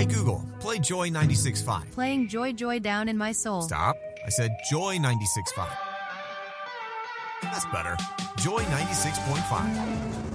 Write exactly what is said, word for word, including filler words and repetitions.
Hey, Google, play Joy ninety-six point five. Playing Joy Joy down in my soul. Stop. I said Joy ninety-six point five. That's better. Joy ninety-six point five.